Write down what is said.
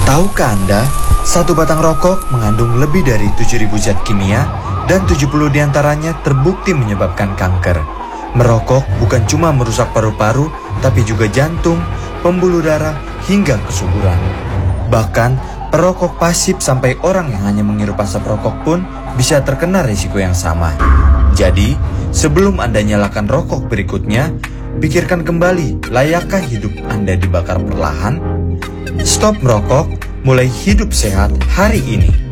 Tahukah Anda, satu batang rokok mengandung lebih dari 7.000 zat kimia dan 70 diantaranya terbukti menyebabkan kanker. Merokok bukan cuma merusak paru-paru, tapi juga jantung, pembuluh darah, hingga kesuburan. Bahkan, perokok pasif sampai orang yang hanya menghirup asap rokok pun bisa terkena risiko yang sama. Jadi, sebelum Anda nyalakan rokok berikutnya, pikirkan kembali, layakkah hidup Anda dibakar perlahan? Stop merokok, mulai hidup sehat hari ini.